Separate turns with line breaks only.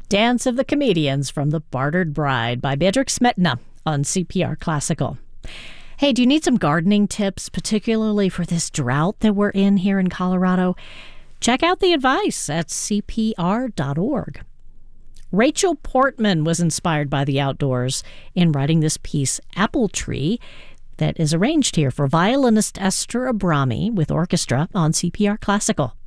Dance of the Comedians from The Bartered Bride by Bedřich Smetana on CPR Classical. Hey, do you need some gardening tips, particularly for this drought that we're in here in Colorado? Check out the advice at CPR.org. Rachel Portman was inspired by the outdoors in writing this piece, Apple Tree, that is arranged here for violinist Esther Abrami with orchestra on CPR Classical.